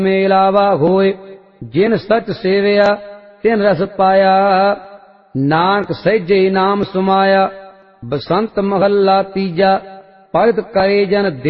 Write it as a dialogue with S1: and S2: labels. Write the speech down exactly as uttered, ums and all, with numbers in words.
S1: मेलावा होए। जिन सच सेविया तिन रस पाया, नानक सहजे नाम समाया। बसंत महला तीजा, भगत करे जन